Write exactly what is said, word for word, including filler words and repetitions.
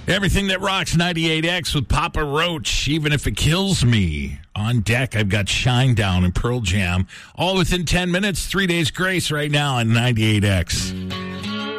Everything that rocks ninety-eight X with Papa Roach, even if it kills me. On deck, I've got Shinedown and Pearl Jam. All within ten minutes, three days grace right now on ninety-eight X.